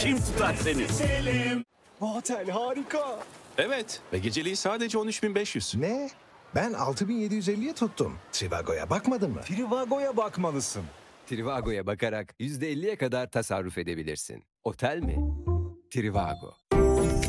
kim tutar seni? Bu otel harika. Evet ve geceliği sadece 13.500. Ne? Ben 6.750'ye tuttum. Trivago'ya bakmadın mı? Trivago'ya bakmalısın. Trivago'ya bakarak %50'ye kadar tasarruf edebilirsin. Otel mi? Trivago.